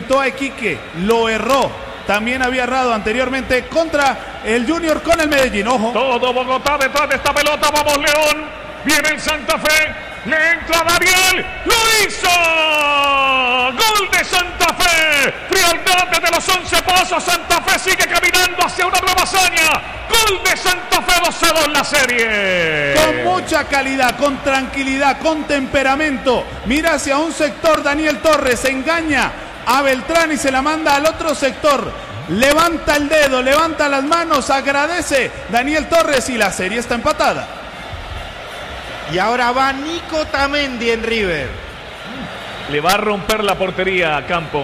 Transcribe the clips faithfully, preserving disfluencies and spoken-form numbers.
enfrentó a Iquique, lo erró. También había errado anteriormente contra el Junior con el Medellín. Ojo. Todo Bogotá detrás de esta pelota. Vamos, León. Viene el Santa Fe. Le entra Daniel. ¡Lo hizo! ¡Gol de Santa Fe! Frialdad desde los once pasos. Santa Fe sigue caminando hacia una nueva hazaña. Gol de Santa Fe, dos a dos la serie. Con mucha calidad, con tranquilidad, con temperamento. Mira hacia un sector. Daniel Torres engaña a Beltrán y se la manda al otro sector. Levanta el dedo, levanta las manos, agradece Daniel Torres y la serie está empatada. Y ahora va Nico Tamendi en River. Le va a romper la portería a Campo.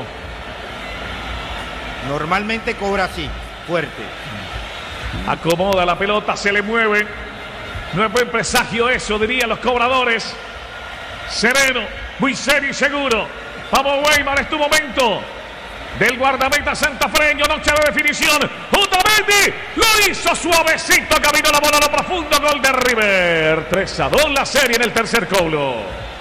Normalmente cobra así, fuerte. Acomoda la pelota, se le mueve. No es buen presagio eso, dirían los cobradores. Sereno, muy serio y seguro. Vamos, Weimar, es tu momento. Del guardameta santafreño, noche de definición. Otamendi lo hizo suavecito, caminó la bola a lo profundo. Gol de River. tres a dos la serie en el tercer cobro.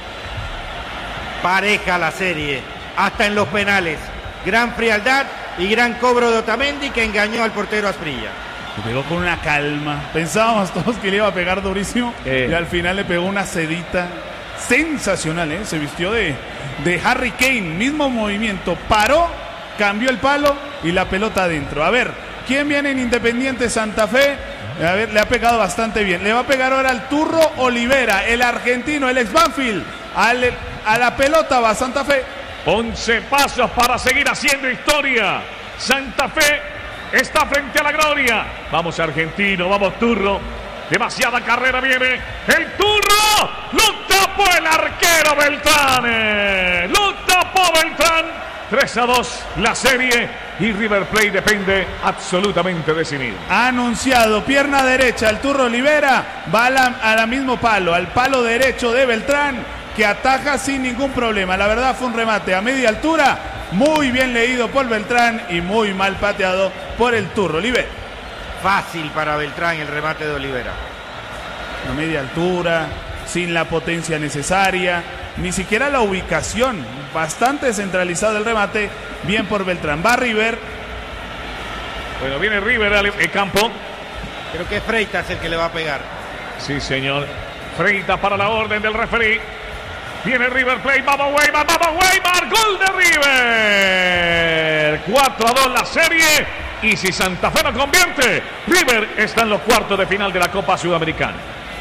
Pareja la serie, hasta en los penales. Gran frialdad y gran cobro de Otamendi que engañó al portero Asprilla. Le pegó con una calma. Pensábamos todos que le iba a pegar durísimo eh. y al final le pegó una cedita sensacional, ¿eh? Se vistió de, de Harry Kane, mismo movimiento, paró, cambió el palo y la pelota adentro. A ver, ¿quién viene en Independiente Santa Fe? A ver, le ha pegado bastante bien. Le va a pegar ahora al Turro Olivera, el argentino, el ex Banfield. Al, a la pelota va Santa Fe. once pasos para seguir haciendo historia. Santa Fe está frente a la gloria. Vamos argentino, vamos Turro. Demasiada carrera viene. El Turro. Lo tapó el arquero Beltrán. Lo tapó Beltrán. tres a dos la serie. Y River Plate depende absolutamente de sí mismo. Ha anunciado pierna derecha. El Turro Olivera va a la, a la mismo palo. Al palo derecho de Beltrán, que ataja sin ningún problema. La verdad fue un remate a media altura. Muy bien leído por Beltrán y muy mal pateado por el Turro Olivera. Fácil para Beltrán el remate de Olivera. A media altura, sin la potencia necesaria, ni siquiera la ubicación. Bastante centralizado el remate. Bien por Beltrán. Va River. Bueno, viene River al campo. Creo que Freitas es el que le va a pegar. Sí, señor. Freitas para la orden del referí. Viene River Plate, vamos Weimar, vamos Weimar, gol de River. cuatro a dos la serie. Y si Santa Fe no convierte, River está en los cuartos de final de la Copa Sudamericana.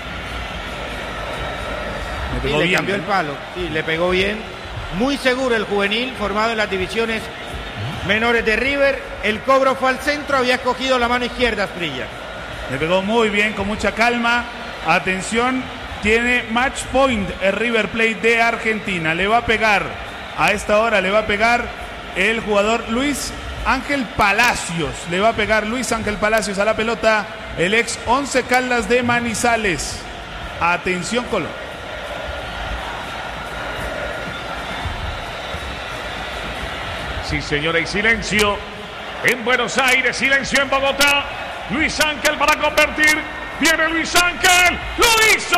Sí, le bien, cambió ¿eh? el palo, sí, le pegó bien. Muy seguro el juvenil, formado en las divisiones menores de River. El cobro fue al centro, había escogido la mano izquierda Asprilla. Le pegó muy bien, con mucha calma. Atención. Tiene match point el River Plate de Argentina. Le va a pegar, a esta hora le va a pegar el jugador Luis Ángel Palacios. Le va a pegar Luis Ángel Palacios a la pelota, el ex Once Caldas de Manizales. Atención, Colo. Sí, señora, y silencio en Buenos Aires, silencio en Bogotá. Luis Ángel para convertir. Viene Luis Ángel, lo hizo.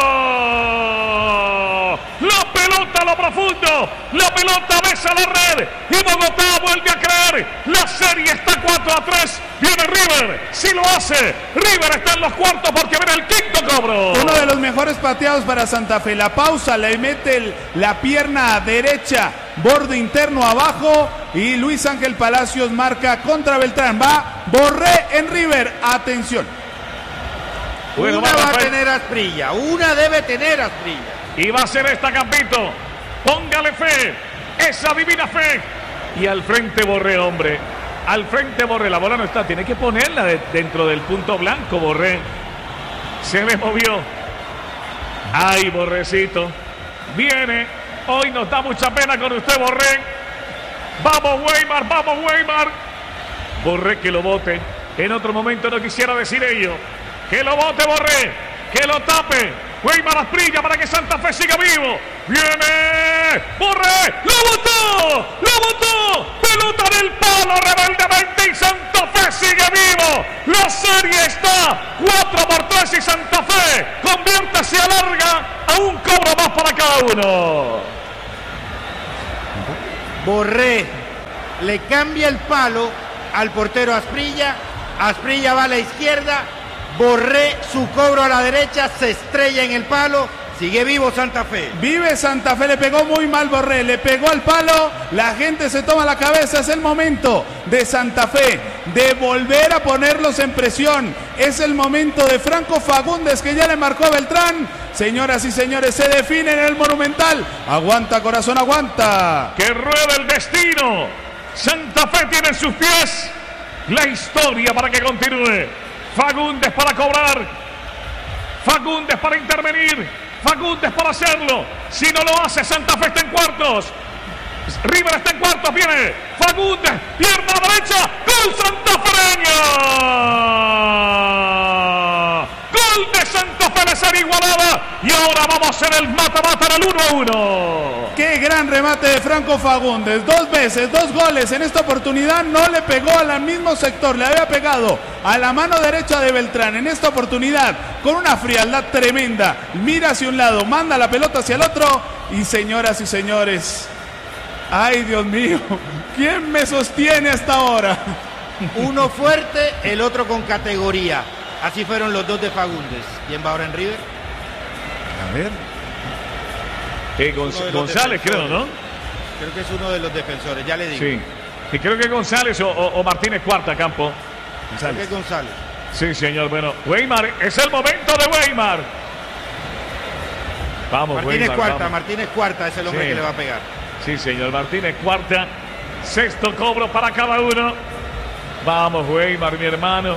La pelota a lo profundo, la pelota besa la red y Bogotá vuelve a creer. La serie está cuatro a tres. Viene River, si lo hace. River está en los cuartos porque viene el quinto cobro. Uno de los mejores pateados para Santa Fe. La pausa, le mete el, la pierna derecha, borde interno abajo y Luis Ángel Palacios marca contra Beltrán. Va Borré en River, atención. Bueno, una va a tener Asprilla, una debe tener Asprilla. Y va a ser esta, Campito. Póngale fe, esa divina fe. Y al frente Borré, hombre. Al frente Borré, la bola no está, tiene que ponerla de, dentro del punto blanco, Borré. Se le movió. Ay, Borrecito. Viene, hoy nos da mucha pena con usted, Borré. Vamos, Weimar, vamos, Weimar. Borré que lo bote. En otro momento no quisiera decir ello. Que lo bote Borré, que lo tape. Weimar Asprilla para que Santa Fe siga vivo. Viene Borré, lo botó, lo botó. Pelota del palo rebeldemente y Santa Fe sigue vivo. La serie está cuatro por tres y Santa Fe convierte, se alarga a un cobro más para cada uno. Borré le cambia el palo al portero Asprilla. Asprilla va a la izquierda, Borré su cobro a la derecha, se estrella en el palo. Sigue vivo Santa Fe. Vive Santa Fe, le pegó muy mal Borré, le pegó al palo, la gente se toma la cabeza, es el momento de Santa Fe de volver a ponerlos en presión, es el momento de Franco Fagundes que ya le marcó a Beltrán. Señoras y señores, se define en el Monumental. Aguanta, corazón, aguanta. Que rueda el destino. Santa Fe tiene en sus pies la historia para que continúe. Fagundes para cobrar, Fagundes para intervenir, Fagundes para hacerlo. Si no lo hace, Santa Fe está en cuartos. River está en cuartos, viene Fagundes, pierna derecha, gol santafereño. Gol de Santa Fe de ser igualada. Y ahora vamos en el mata-mata en el uno a uno. Qué gran remate de Franco Fagundes. Dos veces, dos goles. En esta oportunidad no le pegó al mismo sector. Le había pegado a la mano derecha de Beltrán. En esta oportunidad, con una frialdad tremenda, mira hacia un lado, manda la pelota hacia el otro. Y señoras y señores, ay Dios mío, ¿quién me sostiene hasta ahora? Uno fuerte, el otro con categoría. Así fueron los dos de Fagundes. ¿Quién va ahora en River? A ver. Eh, Gonz- González, creo, ¿no? Creo que es uno de los defensores, ya le digo. Sí. Y creo que González o, o, o Martínez Cuarta, Campo. Creo que es González. Sí, señor. Bueno, Weimar, es el momento de Weimar. Vamos, Martínez Weimar, Cuarta, vamos. Martínez Cuarta es el hombre Sí. que le va a pegar. Sí, señor. Martínez Cuarta. Sexto cobro para cada uno. Vamos, Weimar, mi hermano.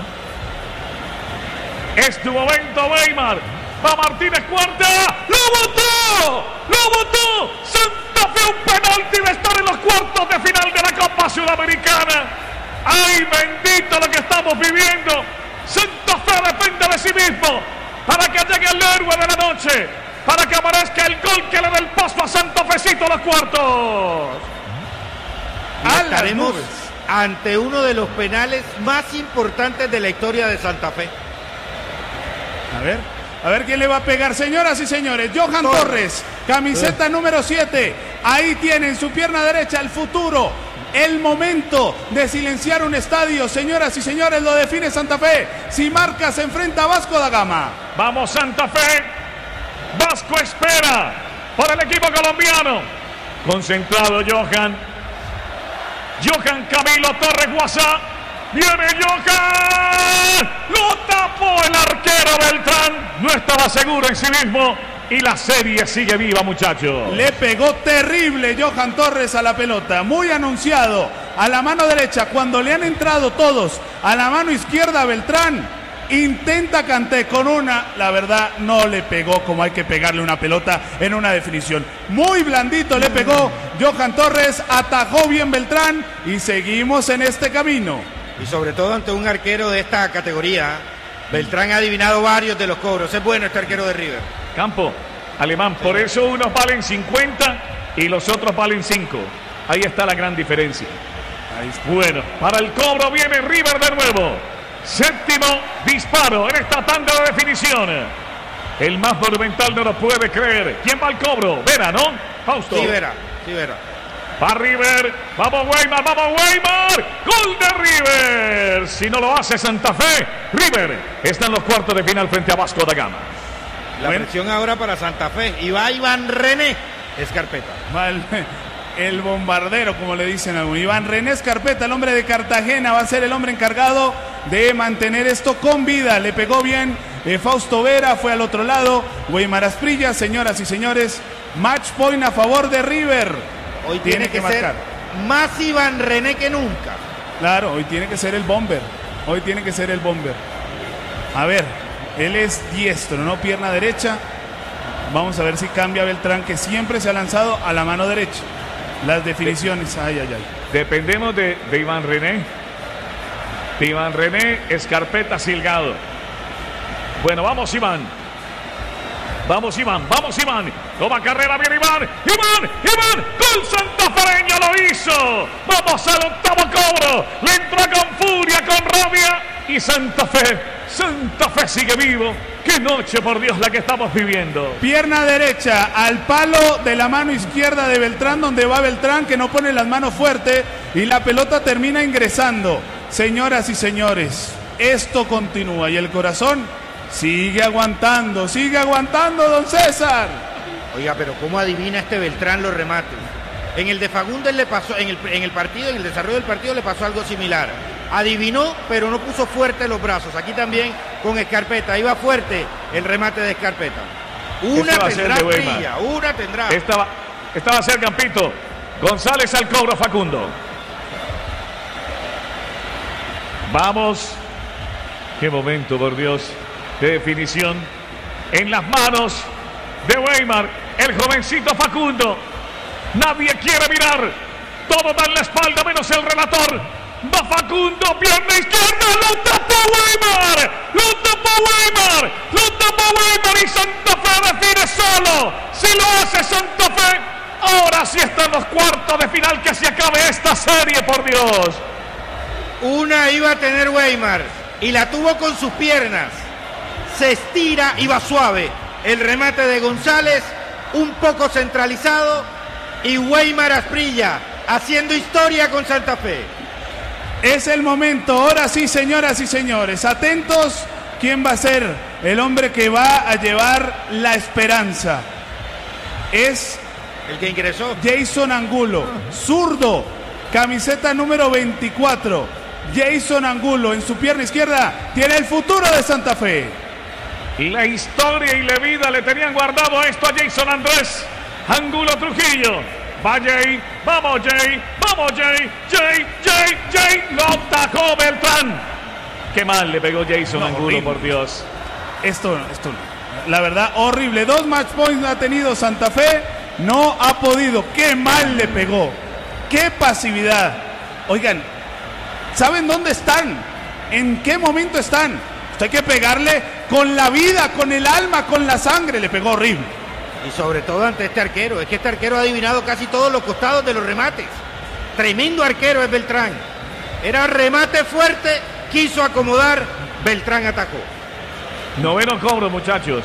Es tu momento, Weimar. Va Martínez Cuarta. ¡Lo botó! ¡Lo botó! Santa Fe un penalti de estar en los cuartos de final de la Copa Sudamericana. ¡Ay, bendito lo que estamos viviendo! Santa Fe depende de sí mismo para que llegue el héroe de la noche, para que aparezca el gol que le dé el paso a Santa Fecito a los cuartos. Y estaremos ante uno de los penales más importantes de la historia de Santa Fe. A ver, a ver quién le va a pegar, señoras y señores. Johan Torres, Torres, camiseta número siete. Ahí tiene en su pierna derecha el futuro. El momento de silenciar un estadio, señoras y señores, lo define Santa Fe. Si marca, se enfrenta a Vasco da Gama. Vamos, Santa Fe. Vasco espera por el equipo colombiano. Concentrado Johan. Johan Camilo Torres Guasá. Viene Johan. Lo tapó el arquero Beltrán. No estaba seguro en sí mismo. Y la serie sigue viva, muchachos. Le pegó terrible Johan Torres a la pelota. Muy anunciado. A la mano derecha, cuando le han entrado todos. A la mano izquierda Beltrán. Intenta Kanté con una. La verdad, no le pegó como hay que pegarle una pelota en una definición. Muy blandito le pegó Johan Torres. Atajó bien Beltrán. Y seguimos en este camino. Y sobre todo ante un arquero de esta categoría. Beltrán ha adivinado varios de los cobros. Es bueno este arquero de River. Campo, Alemán, por eso unos valen cincuenta y los otros valen cinco. Ahí está la gran diferencia. Ahí está. Bueno, para el cobro viene River de nuevo. Séptimo disparo en esta tanda de definición. El más monumental no lo puede creer. ¿Quién va al cobro? Vera, ¿no? Fausto. Sí, Vera, sí, Vera. Va River, vamos Weimar, vamos Weimar, gol de River. Si no lo hace Santa Fe, River está en los cuartos de final frente a Vasco da Gama. La Bueno. presión ahora para Santa Fe. Y va Iván René Escarpeta. Mal, el bombardero, como le dicen a algunos. Iván René Escarpeta, el hombre de Cartagena, va a ser el hombre encargado de mantener esto con vida. Le pegó bien eh, Fausto Vera, fue al otro lado. Weimar Asprilla, señoras y señores, match point a favor de River. Hoy tiene, Tiene que, que ser marcar. más Iván René que nunca. Claro, hoy tiene que ser el bomber. Hoy tiene que ser el bomber. A ver, él es diestro, ¿no? Pierna derecha. Vamos a ver si cambia Beltrán, que siempre se ha lanzado a la mano derecha. Las definiciones, ay, ay, ay. Dependemos de, de Iván René. De Iván René Escarpeta Silgado. Bueno, vamos Iván. Vamos Iván, vamos Iván. Toma carrera, viene Iván. Iván, Iván, gol santafereño, lo hizo. Vamos al octavo cobro. Le entró con furia, con rabia. Y Santa Fe Santa Fe sigue vivo. ¡Qué noche, por Dios, la que estamos viviendo! Pierna derecha al palo de la mano izquierda de Beltrán, donde va Beltrán, que no pone las manos fuerte, y la pelota termina ingresando. Señoras y señores, esto continúa y el corazón sigue aguantando, sigue aguantando, don César. Oiga, pero ¿cómo adivina este Beltrán los remates? En el de Fagundes le pasó, en el, en el partido, en el desarrollo del partido le pasó algo similar. Adivinó, pero no puso fuerte los brazos. Aquí también con Escarpeta. Iba fuerte el remate de Escarpeta. Una tendrá Prilla, una tendrá. Esta va, esta va a ser Campito. González al cobro, Facundo. Vamos. Qué momento, por Dios, de definición. En las manos de Weimar, el jovencito Facundo. Nadie quiere mirar. Todo da en la espalda menos el relator. Va Facundo, pierna izquierda, lo tapó Weimar, lo tapó Weimar, lo tapó Weimar y Santa Fe define solo. Si lo hace Santa Fe, ahora sí están los cuartos de final, que se acabe esta serie, por Dios. Una iba a tener Weimar y la tuvo con sus piernas. Se estira y va suave. El remate de González, un poco centralizado, y Weimar Asprilla haciendo historia con Santa Fe. Es el momento, ahora sí, señoras y señores, atentos, ¿quién va a ser el hombre que va a llevar la esperanza? Es el que ingresó, Jason Angulo, zurdo, camiseta número veinticuatro. Jason Angulo en su pierna izquierda tiene el futuro de Santa Fe. La historia y la vida le tenían guardado esto a Jason Andrés Angulo Trujillo. Va Jay, vamos Jay, vamos Jay, Jay, Jay, Jay, lo atacó Beltrán. Qué mal le pegó Jason no, Angulo, horrible. Por Dios. Esto, esto, la verdad, horrible. Dos match points ha tenido Santa Fe, no ha podido. Qué mal le pegó, qué pasividad. Oigan, ¿saben dónde están? ¿En qué momento están? Usted hay que pegarle con la vida, con el alma, con la sangre. Le pegó horrible. Y sobre todo ante este arquero. Es que este arquero ha adivinado casi todos los costados de los remates. Tremendo arquero es Beltrán. Era remate fuerte, quiso acomodar, Beltrán atacó. Noveno cobro, muchachos.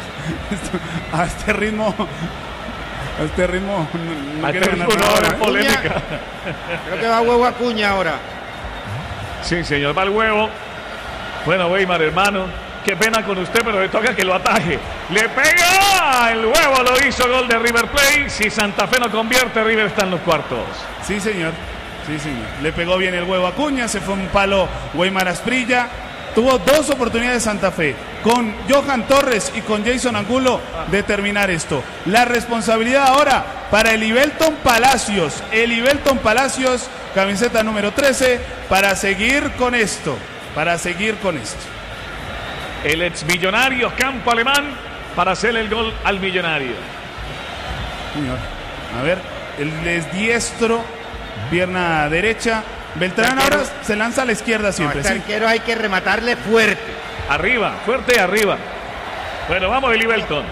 A este ritmo... A este ritmo... No, a este ritmo no, era polémica. Creo que va huevo Acuña ahora. Sí, señor, va el huevo. Bueno, Weimar, hermano, qué pena con usted, pero le toca que lo ataje. ¡Le pega! El huevo lo hizo, gol de River Plate. Si Santa Fe no convierte, River está en los cuartos. Sí, señor. Sí, señor. Le pegó bien el huevo a Acuña, se fue un palo Weimar Asprilla. Tuvo dos oportunidades Santa Fe, con Johan Torres y con Jason Angulo, de terminar esto. La responsabilidad ahora para el Ibelton Palacios. El Ibelton Palacios, camiseta número trece, para seguir con esto. Para seguir con esto. El ex millonario Campo Alemán para hacer el gol al millonario. Señor. A ver, el es diestro, pierna derecha. Beltrán ahora se lanza a la izquierda siempre. No, este sí. arquero hay que rematarle fuerte. Arriba, fuerte arriba. Bueno, vamos el Ibelton.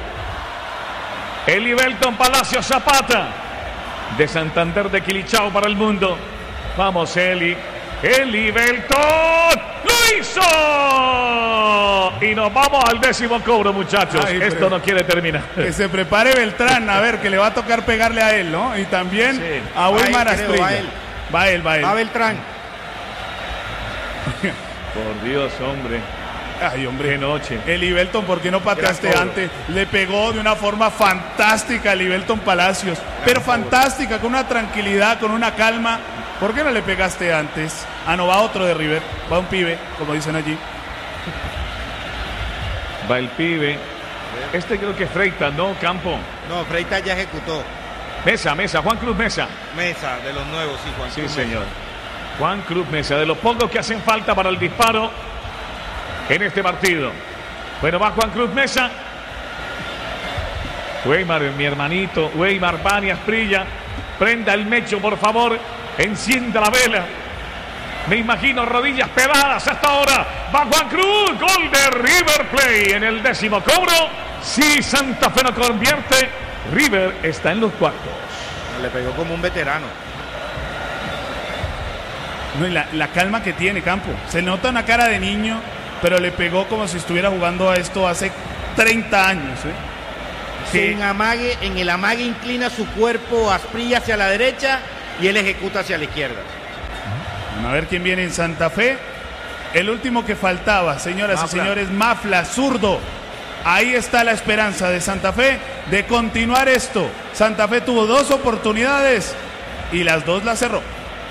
El Ibelton Palacio Zapata. De Santander de Quilichao para el mundo. Vamos, Eli. El Ibelton lo hizo. Y nos vamos al décimo cobro, muchachos. Ay, esto no quiere terminar. Que se prepare Beltrán, a ver, que le va a tocar pegarle a él, ¿no? Y también sí. a Weimar Asprilla. Va él. Va él, va él. Va Beltrán. Por Dios, hombre. Ay, hombre. Qué noche. El Ibelton, ¿por qué no pateaste antes? Le pegó de una forma fantástica al Ibelton Palacios. Gran pero favor. Fantástica, con una tranquilidad, con una calma. ¿Por qué no le pegaste antes? Ah, no, va otro de River. Va un pibe, como dicen allí. Va el pibe. Este creo que es Freitas, ¿no, Campo? No, Freitas ya ejecutó. Mesa, Mesa, Juan Cruz Mesa. Mesa, de los nuevos, sí, Juan sí, Cruz. Sí, señor. Mesa. Juan Cruz Mesa, de los pocos que hacen falta para el disparo en este partido. Bueno, va Juan Cruz Mesa. Weimar, mi hermanito. Weimar, Bani Asprilla. Prenda el mecho, por favor. Encienda la vela. Me imagino rodillas pegadas hasta ahora. Va Juan Cruz. Gol de River Plate en el décimo cobro. Si Santa Fe no convierte, River está en los cuartos. Le pegó como un veterano. No, y la, la calma que tiene Campo. Se nota una cara de niño. pero le pegó como si estuviera jugando a esto hace treinta años. ¿eh? Sí. En, amague, en el amague inclina su cuerpo Asprilla hacia la derecha y él ejecuta hacia la izquierda. A ver quién viene en Santa Fe. El último que faltaba, señoras Mafla. y señores, Mafla, zurdo. Ahí está la esperanza de Santa Fe de continuar esto. Santa Fe tuvo dos oportunidades y las dos las cerró.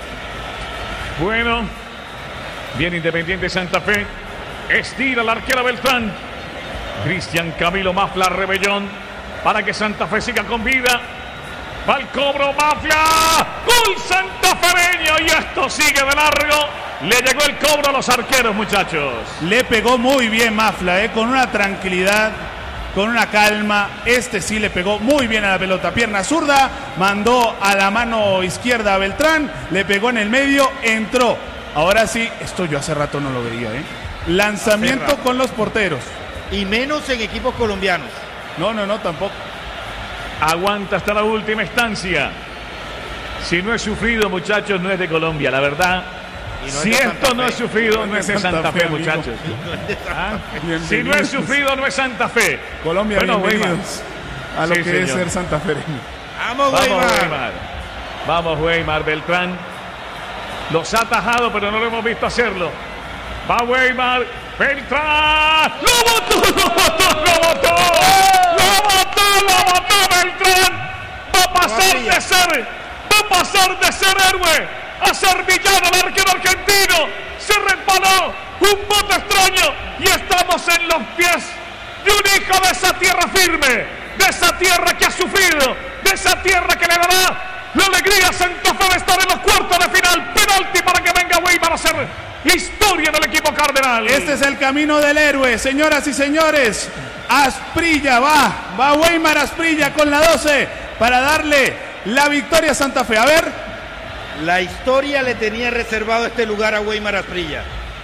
Bueno, bien Independiente Santa Fe. Estira la arquera Beltrán. Cristian Camilo Mafla Rebellón para que Santa Fe siga con vida. Va el cobro Mafla. Gol santafereño y esto sigue de largo. Le llegó el cobro a los arqueros, muchachos. Le pegó muy bien Mafla, eh, con una tranquilidad, con una calma. Este sí le pegó muy bien a la pelota. Pierna zurda, mandó a la mano izquierda a Beltrán, le pegó en el medio, entró. Ahora sí, esto yo hace rato no lo veía, ¿eh? Lanzamiento con los porteros. Y menos en equipos colombianos. No, no, no, tampoco. Aguanta hasta la última instancia. Si no es sufrido, muchachos, no es de Colombia, la verdad. No si esto no es sufrido, no es de Santa, Santa Fe, Fe muchachos. No es de ¿Ah? Si no es sufrido, no es Santa Fe. Colombia, bueno, bienvenidos a lo sí, que señor. es ser santafereño. Vamos, Weimar. Vamos, Weimar. Beltrán los ha atajado, pero no lo hemos visto hacerlo. Va Weimar. Beltrán. ¡Lo botó! ¡Lo botó! ¡Lo botó! ¡Lo botó! ¡Lo botó Beltrán! Va a pasar de ser, va a pasar de ser héroe a ser villano el arquero argentino. Se resbaló un bote extraño y estamos en los pies de un hijo de esa tierra firme, de esa tierra que ha sufrido, de esa tierra que le dará la alegría a Santa Fe de estar en los cuartos de final. Penalti para que venga Weimar a hacer historia del equipo cardenal. Este es el camino del héroe, señoras y señores. Asprilla va, va Weimar Asprilla con la doce para darle la victoria a Santa Fe. A ver. La historia le tenía reservado este lugar a Weimar Asprilla.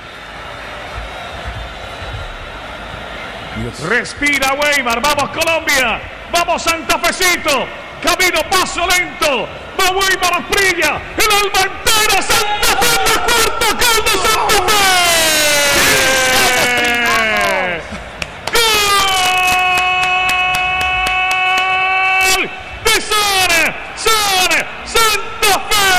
Dios. Respira Weimar, vamos Colombia, vamos Santa Fecito, camino paso lento, va Weimar Asprilla, el alma entera, Santa Fe en la cuarta, gol de Santa Fe. ¡Gol de Sane, Sane, Santa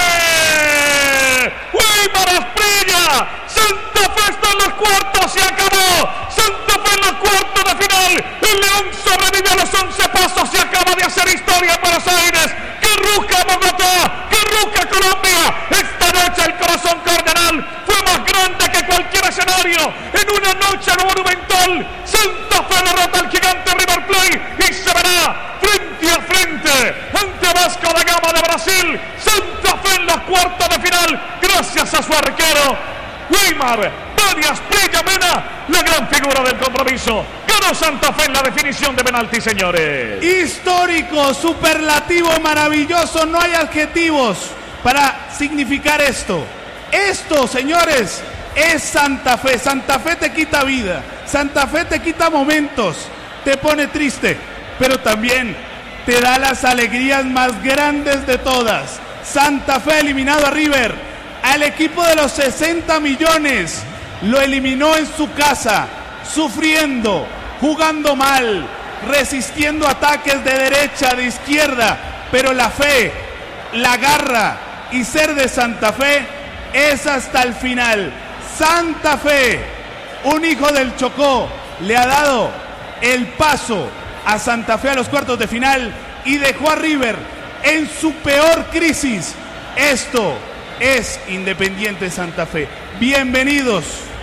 Fe! Weimar Asprilla, Santa Fe está en los cuartos, se acabó. Santa Fe en los cuartos de final. El León sobrevive a los once pasos, se acaba de hacer historia en Buenos Aires. ¡Que ruja Bogotá! ¡Que ruja Colombia! Esta noche el corazón cardenal fue más grande que cualquier escenario. En una noche monumental, Santa Fe derrota al gigante River Plate y se verá frente a frente ante Vasco da Gama de Brasil. Santa Fe en los cuartos de final, gracias a su arquero Weimar Asprilla Mena, la gran figura del compromiso. Ganó Santa Fe en la definición de penalti, señores. Histórico, superlativo, maravilloso. No hay adjetivos para significar esto. Esto, señores, es Santa Fe. Santa Fe te quita vida. Santa Fe te quita momentos. Te pone triste, pero también te da las alegrías más grandes de todas. Santa Fe eliminado a River, al equipo de los sesenta millones. Lo eliminó en su casa, sufriendo, jugando mal, resistiendo ataques de derecha, de izquierda, pero la fe, la garra y ser de Santa Fe es hasta el final. Santa Fe, un hijo del Chocó, le ha dado el paso a Santa Fe a los cuartos de final y dejó a River en su peor crisis. Esto es Independiente Santa Fe. Bienvenidos.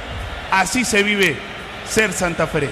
Así se vive ser Santa Fe.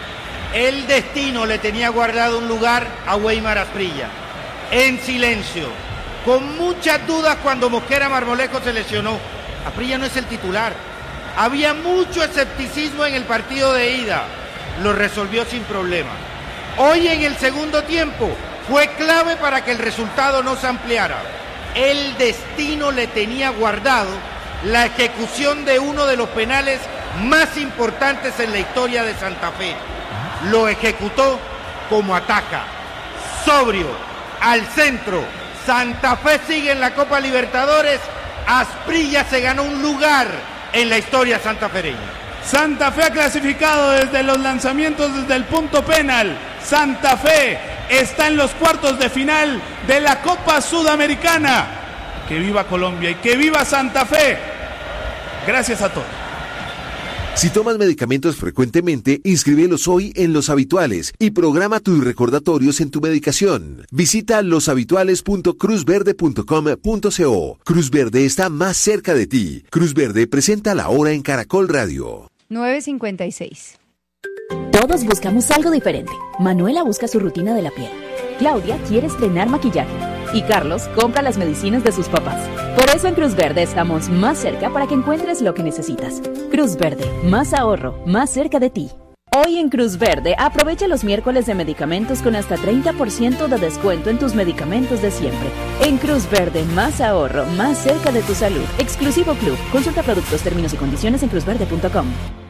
El destino le tenía guardado un lugar a Weimar Asprilla. En silencio, con muchas dudas cuando Mosquera Marmolejo se lesionó. Asprilla no es el titular. Había mucho escepticismo en el partido de ida. Lo resolvió sin problema. Hoy en el segundo tiempo fue clave para que el resultado no se ampliara. El destino le tenía guardado la ejecución de uno de los penales más importantes en la historia de Santa Fe. Lo ejecutó como ataca, sobrio, al centro. Santa Fe sigue en la Copa Libertadores. Asprilla se ganó un lugar en la historia santafereña. Santa Fe ha clasificado desde los lanzamientos desde el punto penal. Santa Fe está en los cuartos de final de la Copa Sudamericana. Que viva Colombia y que viva Santa Fe. Gracias a todos. Si tomas medicamentos frecuentemente, inscríbelos hoy en Los Habituales y programa tus recordatorios en tu medicación. Visita loshabituales punto cruz verde punto com punto co. Cruz Verde está más cerca de ti. Cruz Verde presenta La Hora en Caracol Radio. nueve cincuenta y seis. Todos buscamos algo diferente. Manuela busca su rutina de la piel. Claudia quiere estrenar maquillaje. Y Carlos compra las medicinas de sus papás. Por eso en Cruz Verde estamos más cerca para que encuentres lo que necesitas. Cruz Verde, más ahorro, más cerca de ti. Hoy en Cruz Verde, aprovecha los miércoles de medicamentos con hasta treinta por ciento de descuento en tus medicamentos de siempre. En Cruz Verde, más ahorro, más cerca de tu salud. Exclusivo Club. Consulta productos, términos y condiciones en cruz verde punto com.